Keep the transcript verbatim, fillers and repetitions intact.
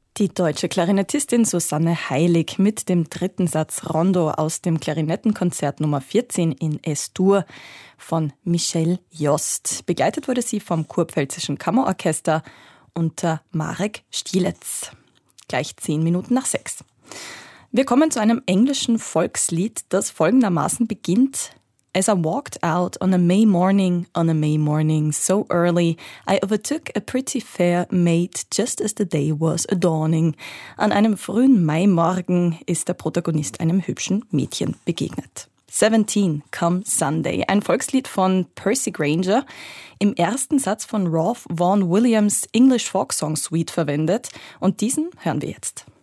Die deutsche Klarinettistin Susanne Heilig mit dem dritten Satz Rondo aus dem Klarinettenkonzert Nummer vierzehn in Es-Dur von Michel Jost. Begleitet wurde sie vom Kurpfälzischen Kammerorchester unter Marek Stielitz. Gleich zehn Minuten nach sechs. Wir kommen zu einem englischen Volkslied, das folgendermaßen beginnt: As I walked out on a May morning, on a May morning so early, I overtook a pretty fair maid just as the day was a-dawning. An einem frühen Maimorgen ist der Protagonist einem hübschen Mädchen begegnet. Seventeen Come Sunday, ein Volkslied von Percy Grainger, im ersten Satz von Ralph Vaughan Williams' English Folk Song Suite verwendet, und diesen hören wir jetzt.